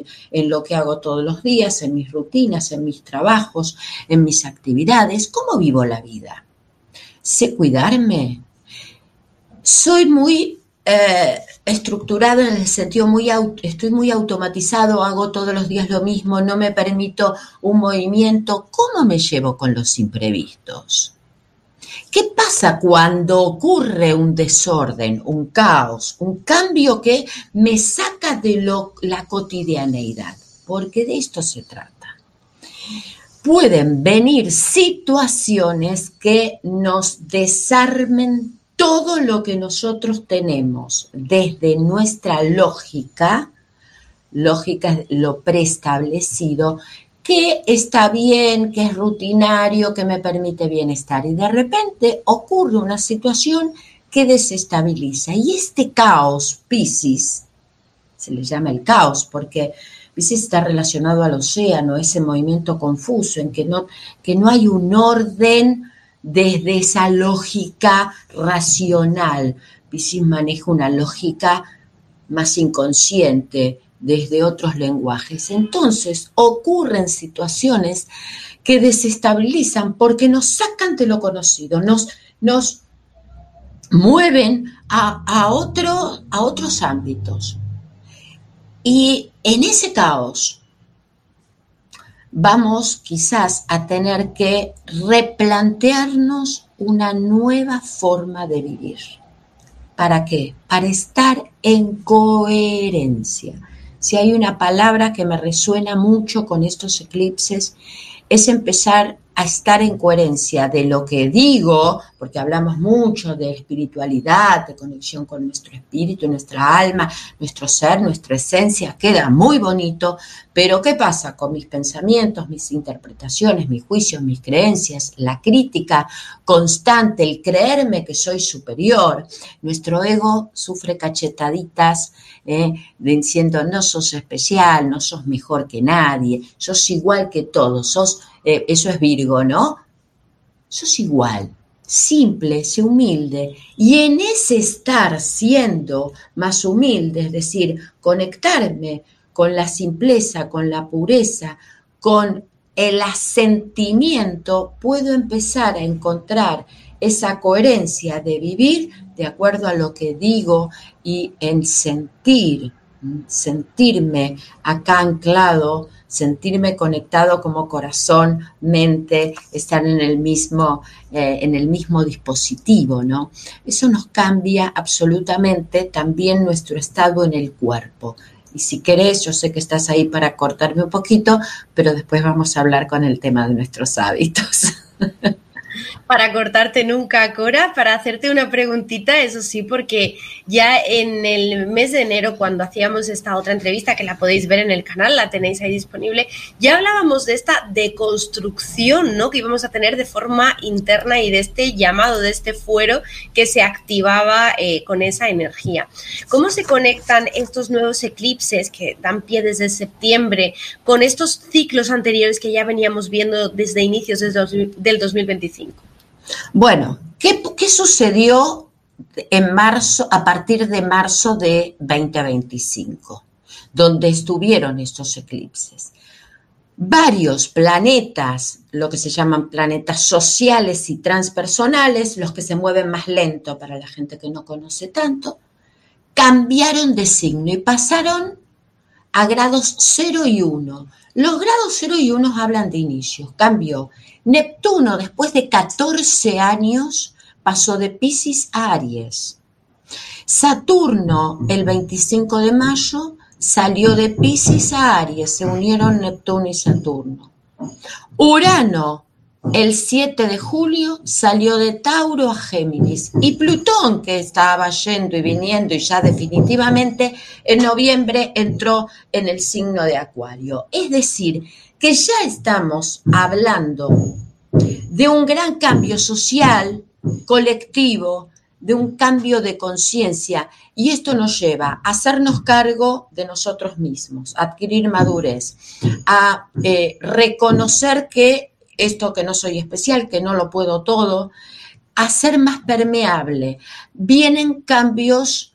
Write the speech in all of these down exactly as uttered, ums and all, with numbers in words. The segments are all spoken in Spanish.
en, en lo que hago todos los días, en mis rutinas, en mis trabajos, en mis actividades. ¿Cómo vivo la vida? ¿Sé cuidarme? Soy muy eh, estructurado en el sentido, muy auto, estoy muy automatizado, hago todos los días lo mismo, no me permito un movimiento. ¿Cómo me llevo con los imprevistos? ¿Qué pasa cuando ocurre un desorden, un caos, un cambio que me saca de lo, la cotidianeidad? Porque de esto se trata. Pueden venir situaciones que nos desarmen todo lo que nosotros tenemos desde nuestra lógica, lógica es lo preestablecido, que está bien, que es rutinario, que me permite bienestar. Y de repente ocurre una situación que desestabiliza. Y este caos, Piscis, se le llama el caos porque Piscis está relacionado al océano, ese movimiento confuso en que no, que no hay un orden desde esa lógica racional. Piscis maneja una lógica más inconsciente, desde otros lenguajes. Entonces ocurren situaciones que desestabilizan porque nos sacan de lo conocido, nos, nos mueven a, a, otro, a otros ámbitos. Y en ese caos vamos quizás a tener que replantearnos una nueva forma de vivir. ¿Para qué? Para estar en coherencia. Si hay una palabra que me resuena mucho con estos eclipses, es empezar a estar en coherencia de lo que digo, porque hablamos mucho de espiritualidad, de conexión con nuestro espíritu, nuestra alma, nuestro ser, nuestra esencia, queda muy bonito, pero ¿qué pasa con mis pensamientos, mis interpretaciones, mis juicios, mis creencias, la crítica constante, el creerme que soy superior? Nuestro ego sufre cachetaditas, eh, diciendo no sos especial, no sos mejor que nadie, sos igual que todos, sos... Eh, eso es Virgo, ¿no? Sos igual, simple, sé humilde. Y en ese estar siendo más humilde, es decir, conectarme con la simpleza, con la pureza, con el asentimiento, puedo empezar a encontrar esa coherencia de vivir de acuerdo a lo que digo y en sentir, sentirme acá anclado, sentirme conectado como corazón, mente, estar en el mismo, eh, en el mismo dispositivo, ¿no? Eso nos cambia absolutamente también nuestro estado en el cuerpo. Y si querés, yo sé que estás ahí para cortarme un poquito, pero después vamos a hablar con el tema de nuestros hábitos. Para cortarte nunca, Cora, para hacerte una preguntita, eso sí, porque ya en el mes de enero, cuando hacíamos esta otra entrevista, que la podéis ver en el canal, la tenéis ahí disponible, ya hablábamos de esta deconstrucción, ¿no?, que íbamos a tener de forma interna y de este llamado, de este fuero que se activaba eh, con esa energía. ¿Cómo se conectan estos nuevos eclipses que dan pie desde septiembre con estos ciclos anteriores que ya veníamos viendo desde inicios del dos mil veinticinco? Bueno, ¿qué, qué sucedió en marzo, a partir de marzo de veinte veinticinco, donde estuvieron estos eclipses? Varios planetas, lo que se llaman planetas sociales y transpersonales, los que se mueven más lento para la gente que no conoce tanto, cambiaron de signo y pasaron a grados cero y uno. Los grados cero y uno hablan de inicios, cambió. Neptuno, después de catorce años, pasó de Piscis a Aries. Saturno, el veinticinco de mayo, salió de Piscis a Aries, se unieron Neptuno y Saturno. Urano, el siete de julio, salió de Tauro a Géminis. Y Plutón, que estaba yendo y viniendo y ya definitivamente en noviembre entró en el signo de Acuario. Es decir, que ya estamos hablando de un gran cambio social, colectivo, de un cambio de conciencia, y esto nos lleva a hacernos cargo de nosotros mismos, a adquirir madurez, a eh, reconocer que esto que no soy especial, que no lo puedo todo, a ser más permeable. Vienen cambios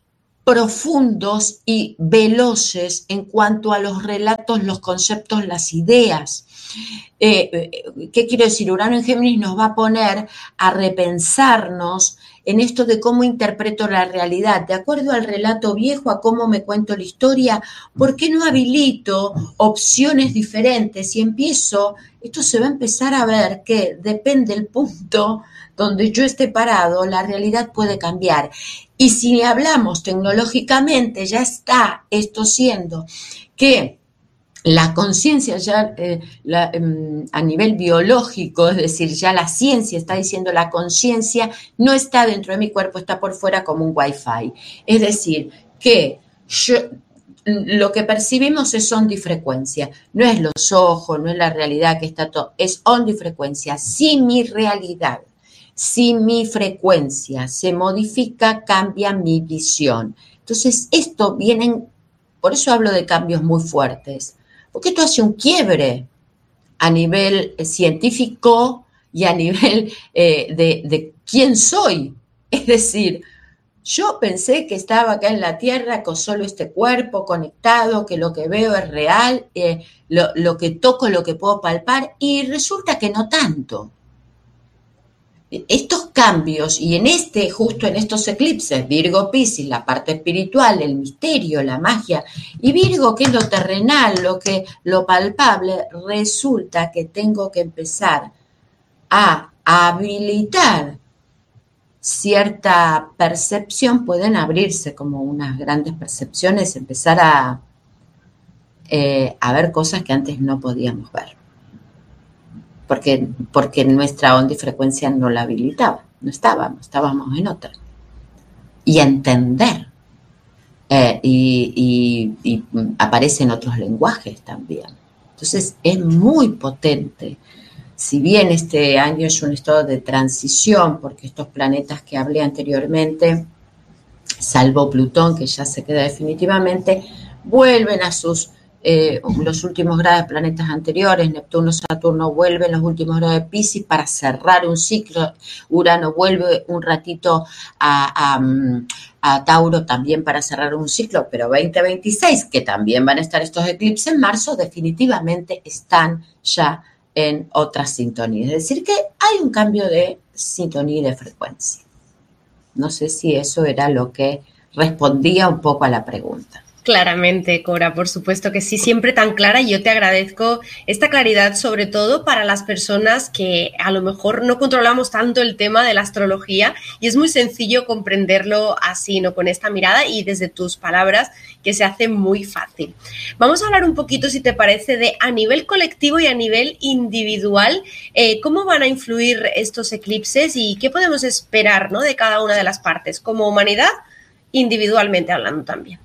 profundos y veloces en cuanto a los relatos, los conceptos, las ideas. Eh, ¿Qué quiero decir? Urano en Géminis nos va a poner a repensarnos en esto de cómo interpreto la realidad, de acuerdo al relato viejo, a cómo me cuento la historia. ¿Por qué no habilito opciones diferentes y empiezo? Esto se va a empezar a ver que depende del punto donde yo esté parado, la realidad puede cambiar. Y si hablamos tecnológicamente, ya está esto siendo que la conciencia ya eh, la, eh, a nivel biológico, es decir, ya la ciencia está diciendo la conciencia no está dentro de mi cuerpo, está por fuera como un wifi. Es decir, que yo, lo que percibimos es ondifrecuencia, no es los ojos, no es la realidad que está todo, es ondifrecuencia. Si mi realidad, si mi frecuencia se modifica, cambia mi visión. Entonces, esto vienen, por eso hablo de cambios muy fuertes, porque esto hace un quiebre a nivel científico y a nivel eh, de, de quién soy. Es decir, yo pensé que estaba acá en la Tierra con solo este cuerpo conectado, que lo que veo es real, eh, lo, lo que toco, lo que puedo palpar, y resulta que no tanto. Estos cambios, y en este, justo en estos eclipses, Virgo, Piscis, la parte espiritual, el misterio, la magia, y Virgo, que es lo terrenal, lo que, lo palpable, resulta que tengo que empezar a habilitar cierta percepción, pueden abrirse como unas grandes percepciones, empezar a, eh, a ver cosas que antes no podíamos ver. Porque, porque nuestra onda y frecuencia no la habilitaba, no estábamos, estábamos en otra. Y entender, eh, y, y, y aparecen otros lenguajes también. Entonces es muy potente. Si bien este año es un estado de transición, porque estos planetas que hablé anteriormente, salvo Plutón, que ya se queda definitivamente, vuelven a sus Eh, los últimos grados de planetas anteriores, Neptuno, Saturno vuelven los últimos grados de Piscis para cerrar un ciclo, Urano vuelve un ratito a, a, a Tauro también para cerrar un ciclo, pero veinte veintiséis, que también van a estar estos eclipses en marzo, definitivamente están ya en otra sintonía, es decir que hay un cambio de sintonía y de frecuencia. No sé si eso era lo que respondía un poco a la pregunta. Claramente, Cora, por supuesto que sí, siempre tan clara, y yo te agradezco esta claridad, sobre todo para las personas que a lo mejor no controlamos tanto el tema de la astrología, y es muy sencillo comprenderlo así, ¿no? Con esta mirada y desde tus palabras, que se hace muy fácil. Vamos a hablar un poquito, si te parece, de a nivel colectivo y a nivel individual, eh, cómo van a influir estos eclipses y qué podemos esperar, ¿no? De cada una de las partes, como humanidad, individualmente hablando también.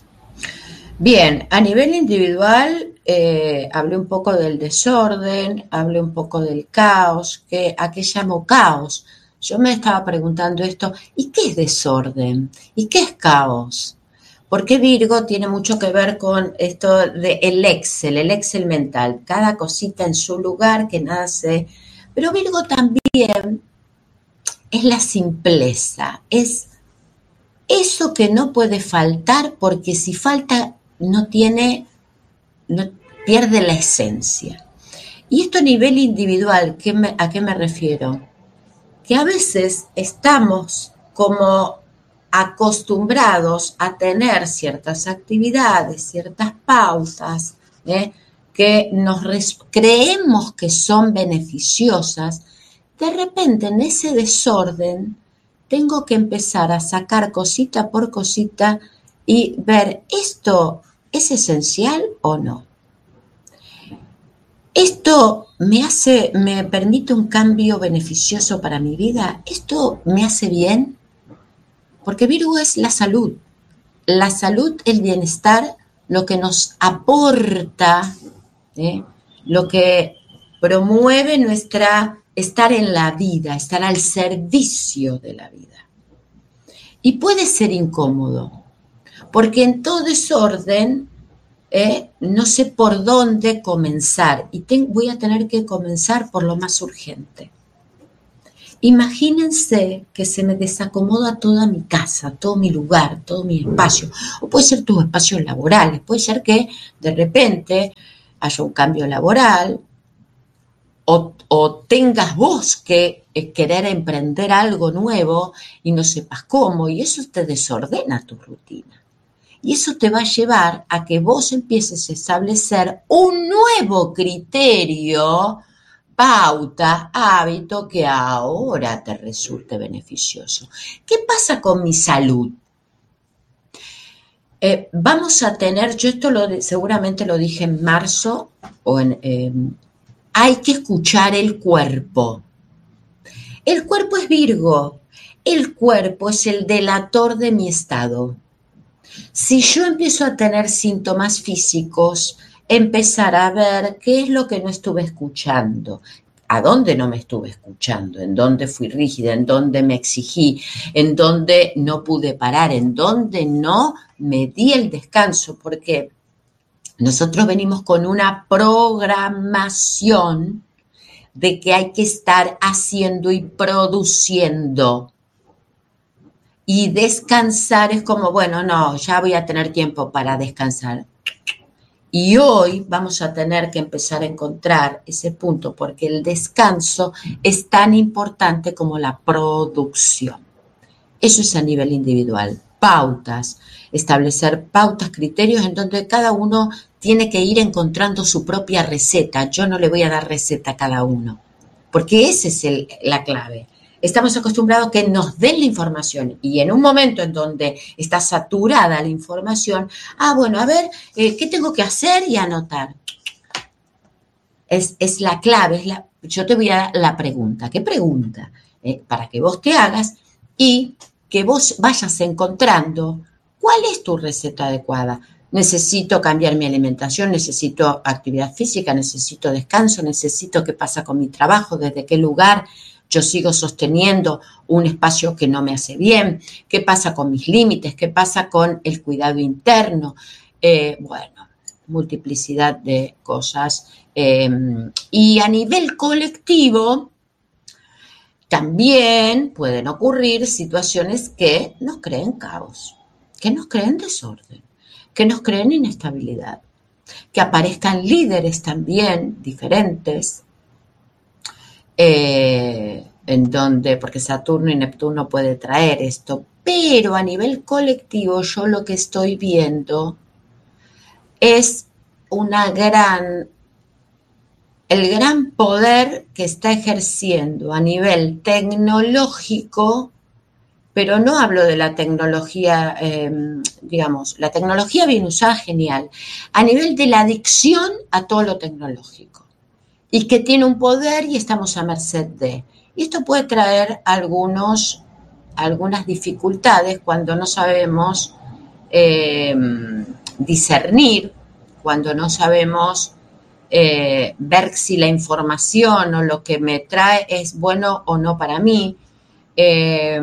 Bien, a nivel individual eh, hablé un poco del desorden, hablé un poco del caos, que, ¿a qué llamo caos? Yo me estaba preguntando esto, ¿y qué es desorden? ¿Y qué es caos? Porque Virgo tiene mucho que ver con esto del Excel, el Excel mental, cada cosita en su lugar, que nada se... Pero Virgo también es la simpleza, es eso que no puede faltar, porque si falta no tiene, no, pierde la esencia. Y esto a nivel individual, ¿qué me, ¿a qué me refiero? Que a veces estamos como acostumbrados a tener ciertas actividades, ciertas pausas, ¿eh? que nos res, creemos que son beneficiosas. De repente en ese desorden tengo que empezar a sacar cosita por cosita y ver, ¿esto es esencial o no? ¿Esto me hace, me permite un cambio beneficioso para mi vida? ¿Esto me hace bien? Porque Virgo es la salud. La salud, el bienestar, lo que nos aporta, ¿eh? Lo que promueve nuestra estar en la vida, estar al servicio de la vida. Y puede ser incómodo, porque en todo desorden eh, no sé por dónde comenzar y te, voy a tener que comenzar por lo más urgente. Imagínense que se me desacomoda toda mi casa, todo mi lugar, todo mi espacio, o puede ser tus espacios laborales, puede ser que de repente haya un cambio laboral, o, o tengas vos que eh, querer emprender algo nuevo y no sepas cómo, y eso te desordena tu rutina. Y eso te va a llevar a que vos empieces a establecer un nuevo criterio, pauta, hábito que ahora te resulte beneficioso. ¿Qué pasa con mi salud? Eh, vamos a tener, yo esto lo, seguramente lo dije en marzo, o en, eh, hay que escuchar el cuerpo. El cuerpo es Virgo, el cuerpo es el delator de mi estado. Si yo empiezo a tener síntomas físicos, empezar a ver qué es lo que no estuve escuchando, a dónde no me estuve escuchando, en dónde fui rígida, en dónde me exigí, en dónde no pude parar, en dónde no me di el descanso, porque nosotros venimos con una programación de que hay que estar haciendo y produciendo. Y descansar es como, bueno, no, ya voy a tener tiempo para descansar. Y hoy vamos a tener que empezar a encontrar ese punto, porque el descanso es tan importante como la producción. Eso es a nivel individual. Pautas, establecer pautas, criterios en donde cada uno tiene que ir encontrando su propia receta. Yo no le voy a dar receta a cada uno, porque esa es el, la clave. Estamos acostumbrados a que nos den la información y en un momento en donde está saturada la información, ah, bueno, a ver, eh, ¿qué tengo que hacer? Y anotar. Es, es la clave, es la, yo te voy a dar la pregunta. ¿Qué pregunta? Eh, para que vos te hagas y que vos vayas encontrando cuál es tu receta adecuada. Necesito cambiar mi alimentación, necesito actividad física, necesito descanso, necesito qué pasa con mi trabajo, desde qué lugar yo sigo sosteniendo un espacio que no me hace bien, qué pasa con mis límites, qué pasa con el cuidado interno, eh, bueno, multiplicidad de cosas. Eh, y a nivel colectivo, también pueden ocurrir situaciones que nos creen caos, que nos creen desorden, que nos creen inestabilidad, que aparezcan líderes también diferentes, Eh, en donde, porque Saturno y Neptuno puede traer esto, pero a nivel colectivo yo lo que estoy viendo es una gran, el gran poder que está ejerciendo a nivel tecnológico, pero no hablo de la tecnología, eh, digamos, la tecnología bien usada, genial, a nivel de la adicción a todo lo tecnológico. Y que tiene un poder y estamos a merced de. Y esto puede traer algunos, algunas dificultades cuando no sabemos eh, discernir, cuando no sabemos eh, ver si la información o lo que me trae es bueno o no para mí. Eh,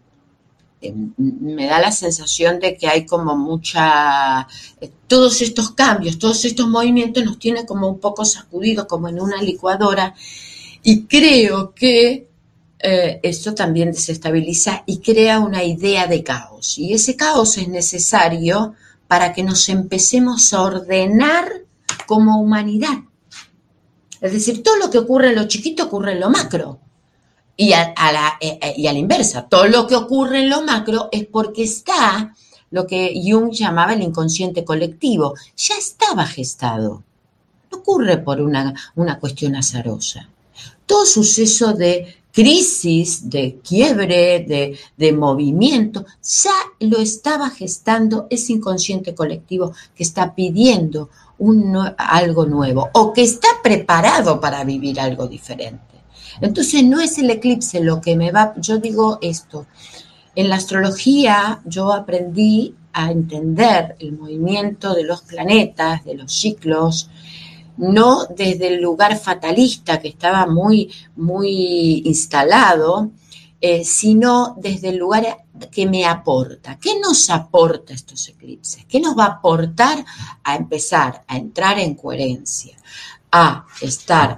me da la sensación de que hay como mucha, eh, todos estos cambios, todos estos movimientos nos tienen como un poco sacudidos, como en una licuadora, y creo que eh, esto también desestabiliza y crea una idea de caos, y ese caos es necesario para que nos empecemos a ordenar como humanidad. Es decir, todo lo que ocurre en lo chiquito ocurre en lo macro. Y a, a la, eh, y a la inversa, todo lo que ocurre en lo macro es porque está lo que Jung llamaba el inconsciente colectivo, ya estaba gestado, no ocurre por una, una cuestión azarosa. Todo suceso de crisis, de quiebre, de, de movimiento, ya lo estaba gestando ese inconsciente colectivo que está pidiendo un, algo nuevo o que está preparado para vivir algo diferente. Entonces no es el eclipse lo que me va, yo digo esto, en la astrología yo aprendí a entender el movimiento de los planetas, de los ciclos, no desde el lugar fatalista que estaba muy, muy instalado, eh, sino desde el lugar que me aporta. ¿Qué nos aporta estos eclipses? ¿Qué nos va a aportar a empezar a entrar en coherencia, a estar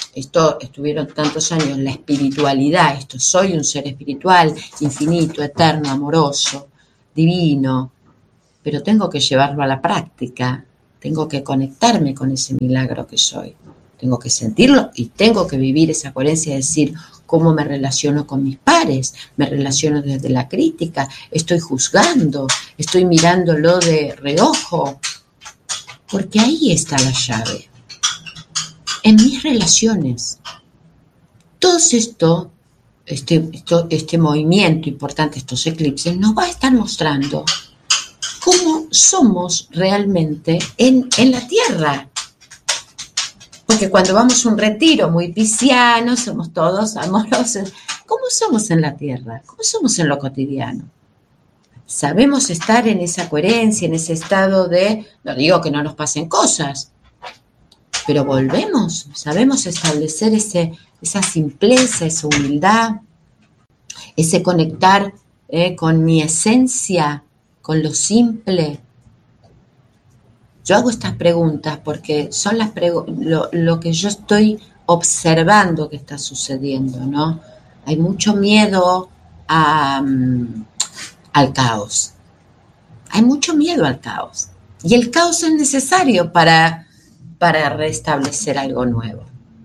esto estuvieron tantos años, la espiritualidad, esto, soy un ser espiritual, infinito, eterno, amoroso, divino, pero tengo que llevarlo a la práctica, tengo que conectarme con ese milagro que soy, tengo que sentirlo y tengo que vivir esa coherencia, de decir, cómo me relaciono con mis pares, me relaciono desde la crítica, estoy juzgando, estoy mirándolo de reojo, porque ahí está la llave. En mis relaciones, todo esto, este, esto, este movimiento importante, estos eclipses, nos va a estar mostrando cómo somos realmente en, en la Tierra. Porque cuando vamos a un retiro muy pisciano, somos todos amorosos. ¿Cómo somos en la Tierra? ¿Cómo somos en lo cotidiano? Sabemos estar en esa coherencia, en ese estado de, no digo que no nos pasen cosas, pero volvemos, sabemos establecer ese, esa simpleza, esa humildad, ese conectar eh, con mi esencia, con lo simple. Yo hago estas preguntas porque son las pregu- lo, lo que yo estoy observando que está sucediendo, ¿no? Hay mucho miedo a, um, al caos. Hay mucho miedo al caos. Y el caos es necesario para, para restablecer algo nuevo.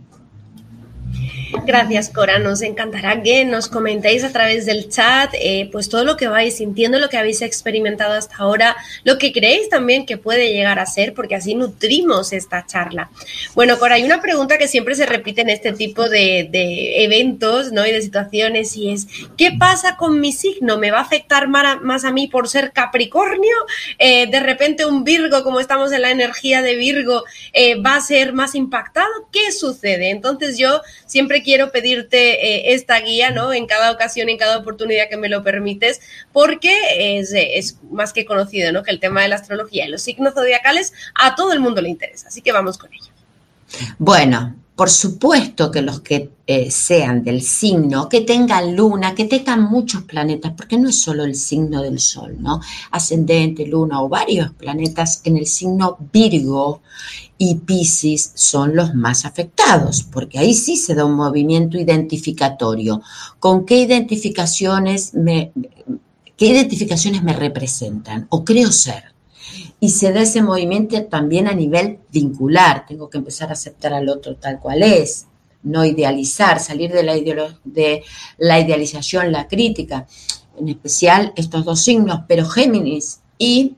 Gracias, Cora. Nos encantará que nos comentéis a través del chat eh, pues todo lo que vais sintiendo, lo que habéis experimentado hasta ahora, lo que creéis también que puede llegar a ser, porque así nutrimos esta charla. Bueno, Cora, hay una pregunta que siempre se repite en este tipo de, de eventos, ¿no? Y de situaciones, y es, ¿qué pasa con mi signo? ¿Me va a afectar más a mí por ser Capricornio? Eh, de repente un Virgo, como estamos en la energía de Virgo, eh, ¿va a ser más impactado? ¿Qué sucede? Entonces yo siempre quiero pedirte eh, esta guía, ¿no? En cada ocasión, en cada oportunidad que me lo permites, porque es, es más que conocido, ¿no? Que el tema de la astrología y los signos zodiacales a todo el mundo le interesa. Así que vamos con ello. Bueno, por supuesto que los que eh, sean del signo, que tengan luna, que tengan muchos planetas, porque no es solo el signo del sol, ¿no? Ascendente, luna o varios planetas en el signo Virgo y Piscis son los más afectados, porque ahí sí se da un movimiento identificatorio. ¿Con qué identificaciones me, qué identificaciones me representan o creo ser? Y se da ese movimiento también a nivel vincular. Tengo que empezar a aceptar al otro tal cual es, no idealizar, salir de la, ideolo- de la idealización, la crítica, en especial estos dos signos, pero Géminis y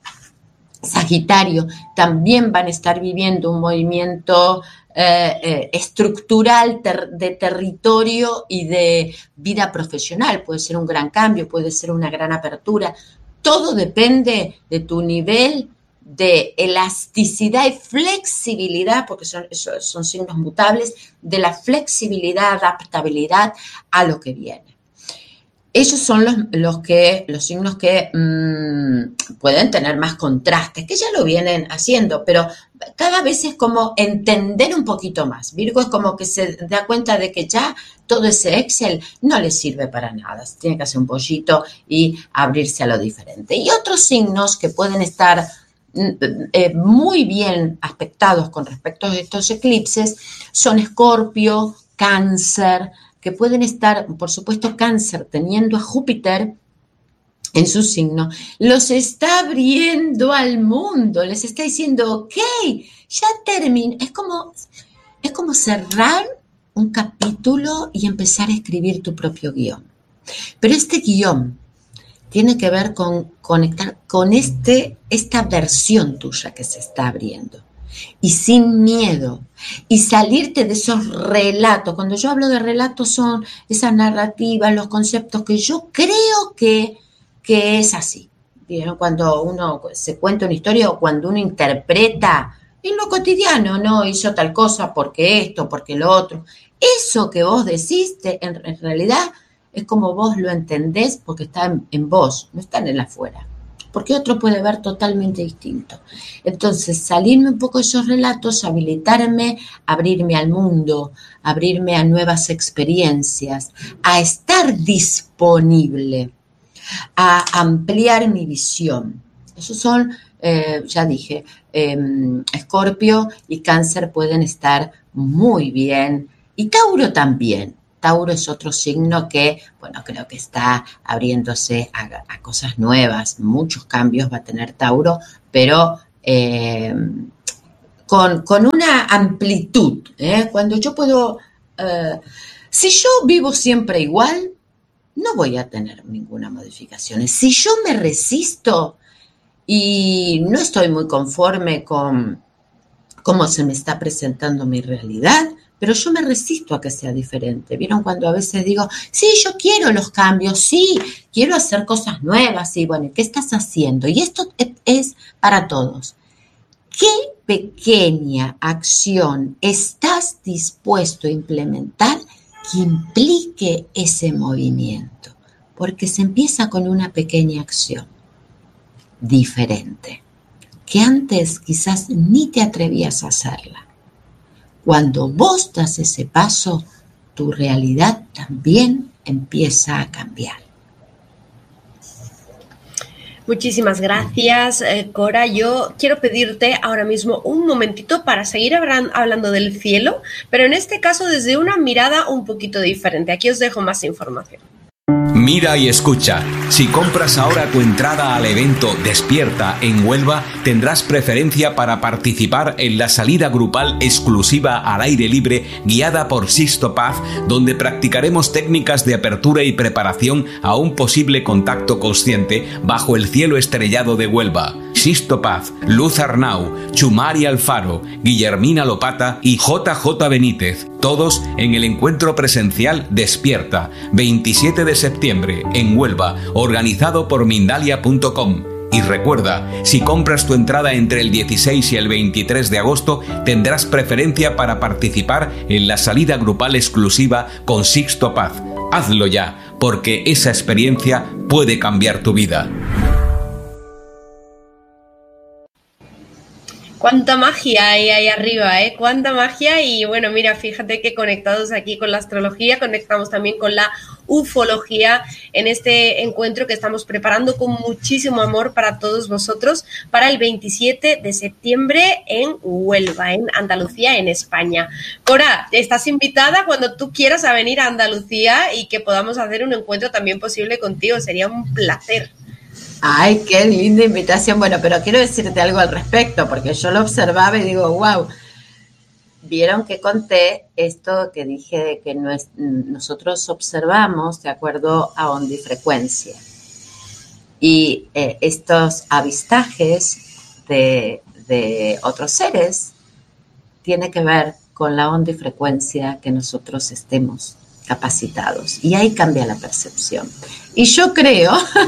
Sagitario también van a estar viviendo un movimiento eh, eh, estructural ter- de territorio y de vida profesional. Puede ser un gran cambio, puede ser una gran apertura. Todo depende de tu nivel de elasticidad y flexibilidad, porque son, son signos mutables, de la flexibilidad, adaptabilidad a lo que viene. Ellos son los, los, que, los signos que mmm, pueden tener más contrastes, que ya lo vienen haciendo, pero cada vez es como entender un poquito más. Virgo es como que se da cuenta de que ya todo ese Excel no le sirve para nada. Tiene que hacer un pollito y abrirse a lo diferente. Y otros signos que pueden estar eh, muy bien aspectados con respecto a estos eclipses son Escorpio, Cáncer, que pueden estar, por supuesto, Cáncer, teniendo a Júpiter en su signo, los está abriendo al mundo, les está diciendo, ok, ya terminé. Es como, es como cerrar un capítulo y empezar a escribir tu propio guión. Pero este guión tiene que ver con conectar con este, esta versión tuya que se está abriendo. Y sin miedo, y salirte de esos relatos. Cuando yo hablo de relatos son esas narrativas, los conceptos que yo creo que, que es así. ¿Vieron? Cuando uno se cuenta una historia o cuando uno interpreta en lo cotidiano, no hizo tal cosa porque esto, porque lo otro. Eso que vos decís, en, en realidad es como vos lo entendés porque está en, en vos, no está en el afuera. Porque otro puede ver totalmente distinto. Entonces, salirme un poco de esos relatos, habilitarme, abrirme al mundo, abrirme a nuevas experiencias, a estar disponible, a ampliar mi visión. Esos son eh, ya dije, eh, Escorpio y Cáncer pueden estar muy bien, y Tauro también. Tauro es otro signo que, bueno, creo que está abriéndose a, a cosas nuevas, muchos cambios va a tener Tauro, pero eh, con, con una amplitud, ¿eh? Cuando yo puedo, eh, si yo vivo siempre igual, no voy a tener ninguna modificación. Si yo me resisto y no estoy muy conforme con cómo se me está presentando mi realidad, pero yo me resisto a que sea diferente. ¿Vieron cuando a veces digo, sí, yo quiero los cambios, sí, quiero hacer cosas nuevas, y bueno, ¿qué estás haciendo? Y esto es para todos. ¿Qué pequeña acción estás dispuesto a implementar que implique ese movimiento? Porque se empieza con una pequeña acción diferente, que antes quizás ni te atrevías a hacerla. Cuando vos das ese paso, tu realidad también empieza a cambiar. Muchísimas gracias, eh, Cora. Yo quiero pedirte ahora mismo un momentito para seguir hablando del cielo, pero en este caso desde una mirada un poquito diferente. Aquí os dejo más información. Mira y escucha. Si compras ahora tu entrada al evento Despierta en Huelva, tendrás preferencia para participar en la salida grupal exclusiva al aire libre guiada por Sixto Paz, donde practicaremos técnicas de apertura y preparación a un posible contacto consciente bajo el cielo estrellado de Huelva. Sixto Paz, Luz Arnau, Chumari Alfaro, Guillermina Lopata y J J Benítez, todos en el encuentro presencial Despierta, veintisiete de septiembre, en Huelva, organizado por Mindalia punto com. Y recuerda, si compras tu entrada entre el dieciséis y el veintitrés de agosto, tendrás preferencia para participar en la salida grupal exclusiva con Sixto Paz. Hazlo ya, porque esa experiencia puede cambiar tu vida. Cuánta magia hay ahí arriba, ¿eh? Cuánta magia. Y bueno, mira, fíjate que conectados aquí con la astrología, conectamos también con la ufología en este encuentro que estamos preparando con muchísimo amor para todos vosotros para el veintisiete de septiembre en Huelva, en Andalucía, en España. Cora, estás invitada cuando tú quieras a venir a Andalucía y que podamos hacer un encuentro también posible contigo. Sería un placer. Ay, qué linda invitación. Bueno, pero quiero decirte algo al respecto, porque yo lo observaba y digo, wow, vieron que conté esto que dije de que no es, nosotros observamos de acuerdo a onda y frecuencia. Y eh, estos avistajes de, de otros seres tiene que ver con la onda y frecuencia que nosotros estemos capacitados. Y ahí cambia la percepción. Y yo creo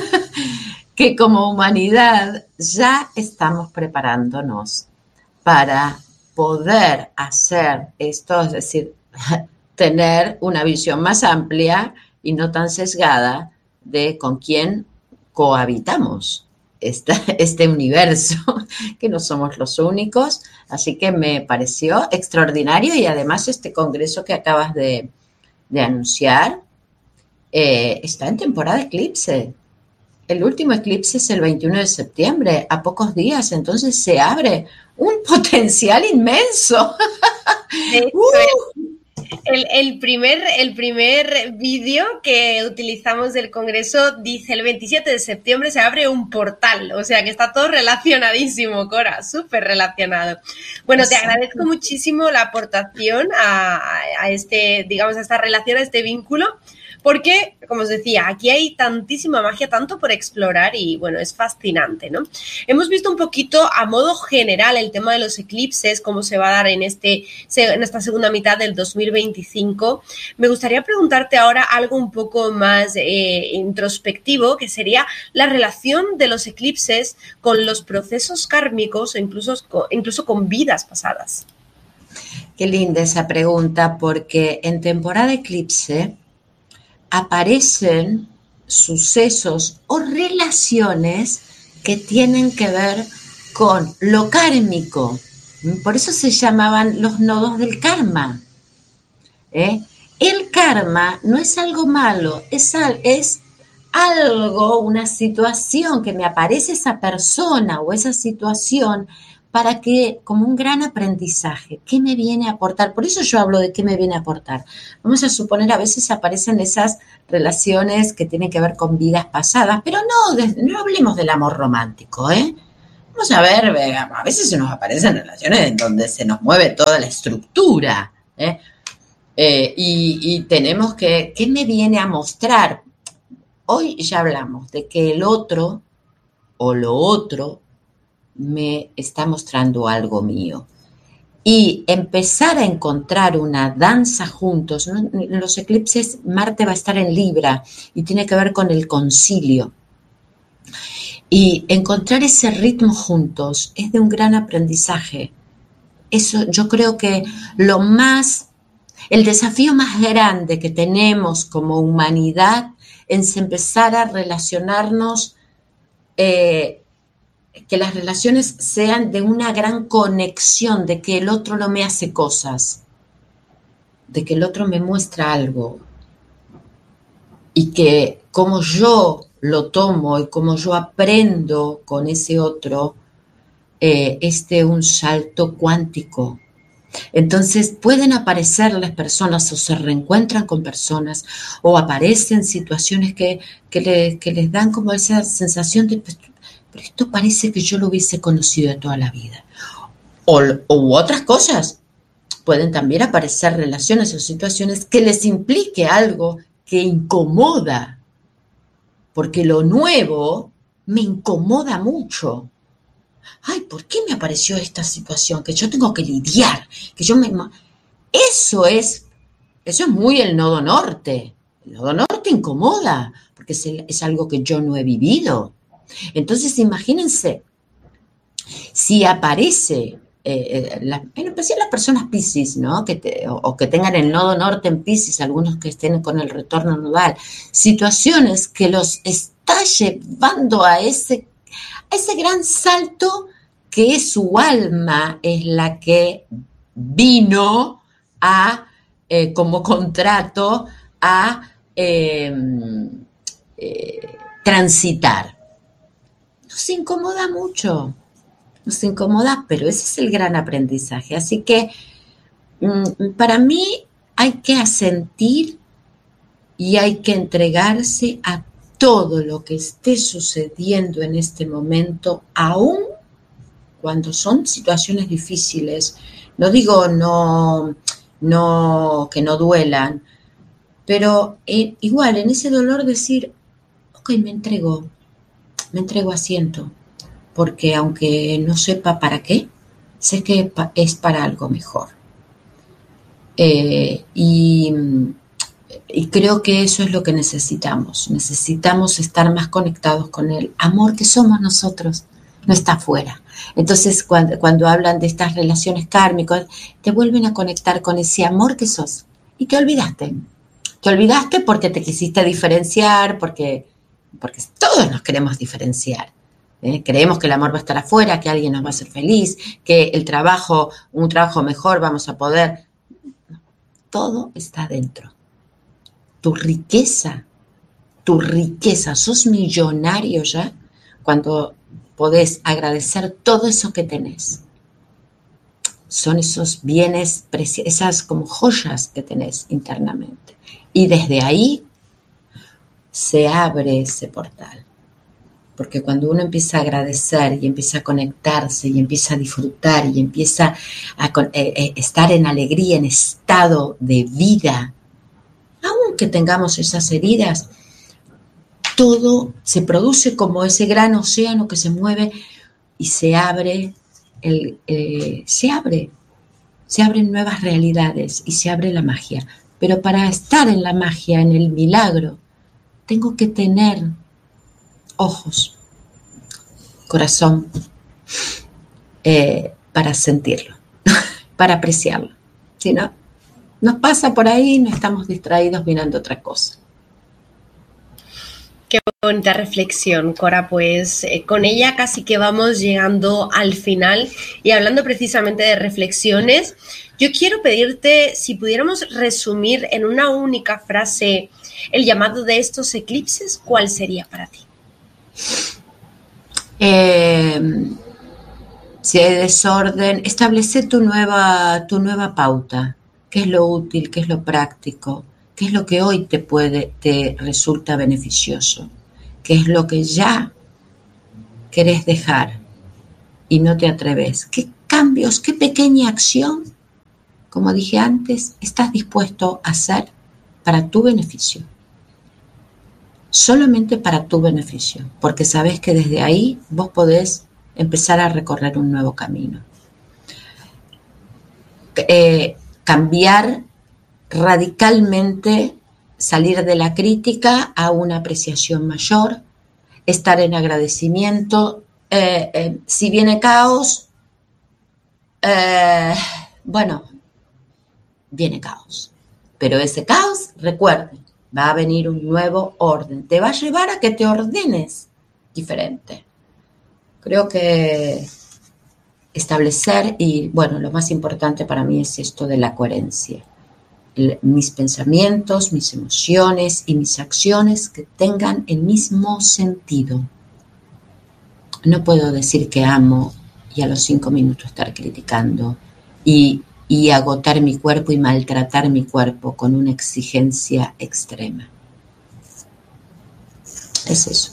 que como humanidad ya estamos preparándonos para poder hacer esto, es decir, tener una visión más amplia y no tan sesgada de con quién cohabitamos este, este universo, que no somos los únicos. Así que me pareció extraordinario, y además este congreso que acabas de, de anunciar eh, está en temporada eclipse. El último eclipse es el veintiuno de septiembre, a pocos días, entonces se abre un potencial inmenso. uh. El, el primer, el primer vídeo que utilizamos del Congreso dice el veintisiete de septiembre se abre un portal, o sea que está todo relacionadísimo, Cora, súper relacionado. Bueno, te agradezco muchísimo la aportación a, a este, digamos, a esta relación, a este vínculo, porque, como os decía, aquí hay tantísima magia, tanto por explorar y, bueno, es fascinante, ¿no? Hemos visto un poquito a modo general el tema de los eclipses, cómo se va a dar en, este, en esta segunda mitad del dos mil veinticinco. Me gustaría preguntarte ahora algo un poco más eh, introspectivo, que sería la relación de los eclipses con los procesos kármicos o incluso, incluso con vidas pasadas. Qué linda esa pregunta, porque en temporada eclipse aparecen sucesos o relaciones que tienen que ver con lo kármico. Por eso se llamaban los nodos del karma. ¿Eh? El karma no es algo malo, es, es algo, una situación, que me aparece esa persona o esa situación para que, como un gran aprendizaje, ¿qué me viene a aportar? Por eso yo hablo de qué me viene a aportar. Vamos a suponer, a veces aparecen esas relaciones que tienen que ver con vidas pasadas, pero no, no hablemos del amor romántico, ¿eh? Vamos a ver, a veces se nos aparecen relaciones en donde se nos mueve toda la estructura, ¿eh? Eh, y, y tenemos que, ¿qué me viene a mostrar? Hoy ya hablamos de que el otro o lo otro me está mostrando algo mío. Y empezar a encontrar una danza juntos, ¿no? En los eclipses Marte va a estar en Libra y tiene que ver con el concilio. Y encontrar ese ritmo juntos es de un gran aprendizaje. Eso, yo creo que lo más, el desafío más grande que tenemos como humanidad es empezar a relacionarnos, eh, que las relaciones sean de una gran conexión, de que el otro no me hace cosas, de que el otro me muestra algo y que como yo lo tomo y como yo aprendo con ese otro, eh, es de un salto cuántico. Entonces pueden aparecer las personas o se reencuentran con personas o aparecen situaciones que, que, le, que les dan como esa sensación de, pero esto parece que yo lo hubiese conocido de toda la vida. O, u otras cosas. Pueden también aparecer relaciones o situaciones que les implique algo que incomoda, porque lo nuevo me incomoda mucho. Ay, ¿por qué me apareció esta situación? Que yo tengo que lidiar, que yo me... Eso es, eso es muy el nodo norte. El nodo norte incomoda, porque es, el, es algo que yo no he vivido. Entonces, imagínense, si aparece, eh, la, en especial las personas Piscis, ¿no? Que te, o, o que tengan el nodo norte en Piscis, algunos que estén con el retorno nodal, situaciones que los está llevando a ese, a ese gran salto que su alma es la que vino a, eh, como contrato, a eh, eh, transitar. Nos incomoda mucho, nos incomoda, pero ese es el gran aprendizaje. Así que mmm, para mí hay que asentir y hay que entregarse a todo lo que esté sucediendo en este momento, aún cuando son situaciones difíciles. No digo no, no que no duelan, pero eh, igual en ese dolor decir, ok, me entrego, me entrego asiento, porque aunque no sepa para qué, sé que es para algo mejor. Eh, y, y creo que eso es lo que necesitamos. Necesitamos estar más conectados con el amor que somos nosotros. No está afuera. Entonces, cuando, cuando hablan de estas relaciones kármicas, te vuelven a conectar con ese amor que sos. Y te olvidaste. Te olvidaste porque te quisiste diferenciar, porque, porque todos nos queremos diferenciar. ¿eh? Creemos que el amor va a estar afuera, que alguien nos va a hacer feliz, que el trabajo, un trabajo mejor vamos a poder. Todo está dentro. Tu riqueza, tu riqueza. Sos millonario ya cuando podés agradecer todo eso que tenés. Son esos bienes, esas como joyas que tenés internamente. Y desde ahí se abre ese portal. Porque cuando uno empieza a agradecer y empieza a conectarse y empieza a disfrutar y empieza a eh, estar en alegría, en estado de vida, aunque tengamos esas heridas, todo se produce como ese gran océano que se mueve y se abre, el, eh, se abre, se abren nuevas realidades y se abre la magia. Pero para estar en la magia, en el milagro, tengo que tener ojos, corazón, eh, para sentirlo, para apreciarlo. Si no, nos pasa por ahí y no estamos distraídos mirando otra cosa. Qué bonita reflexión, Cora. Pues eh, con ella casi que vamos llegando al final y hablando precisamente de reflexiones, yo quiero pedirte si pudiéramos resumir en una única frase el llamado de estos eclipses, ¿cuál sería para ti? Eh, si hay desorden, establece tu nueva, tu nueva pauta. ¿Qué es lo útil? ¿Qué es lo práctico? ¿Qué es lo que hoy te puede, te resulta beneficioso? ¿Qué es lo que ya querés dejar y no te atreves? ¿Qué cambios, qué pequeña acción, como dije antes, estás dispuesto a hacer para tu beneficio? Solamente para tu beneficio, porque sabes que desde ahí vos podés empezar a recorrer un nuevo camino. Eh, cambiar radicalmente, salir de la crítica a una apreciación mayor, estar en agradecimiento. Eh, eh, si viene caos, eh, bueno, viene caos. Pero ese caos, recuerden, va a venir un nuevo orden. Te va a llevar a que te ordenes diferente. Creo que establecer, y bueno, lo más importante para mí es esto de la coherencia. El, mis pensamientos, mis emociones y mis acciones que tengan el mismo sentido. No puedo decir que amo y a los cinco minutos estar criticando y, y agotar mi cuerpo y maltratar mi cuerpo con una exigencia extrema. Es eso.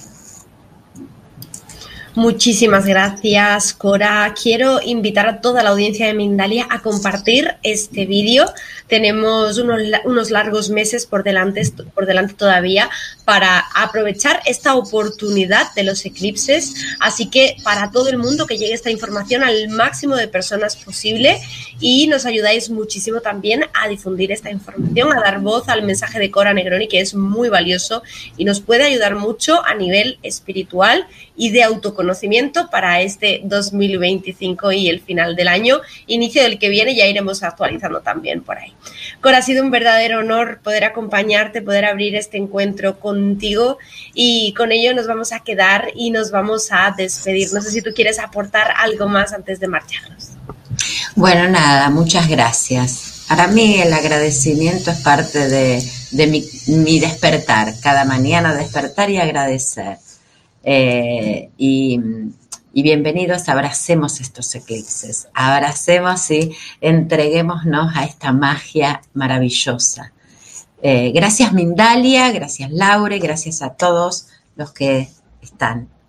Muchísimas gracias, Cora. Quiero invitar a toda la audiencia de Mindalia a compartir este vídeo. Tenemos unos, unos largos meses por delante, por delante todavía para aprovechar esta oportunidad de los eclipses. Así que para todo el mundo que llegue esta información al máximo de personas posible y nos ayudáis muchísimo también a difundir esta información, a dar voz al mensaje de Cora Negroni, que es muy valioso y nos puede ayudar mucho a nivel espiritual y de autoconocimiento para este dos mil veinticinco y el final del año, inicio del que viene, ya iremos actualizando también por ahí. Cora, ha sido un verdadero honor poder acompañarte, poder abrir este encuentro contigo y con ello nos vamos a quedar y nos vamos a despedir. No sé si tú quieres aportar algo más antes de marcharnos. Bueno, nada, muchas gracias. Para mí el agradecimiento es parte de, de mi, mi despertar, cada mañana despertar y agradecer. Eh, y, y bienvenidos, abracemos estos eclipses, abracemos y entreguémonos a esta magia maravillosa. Eh, gracias Mindalia, gracias Laure, gracias a todos los que están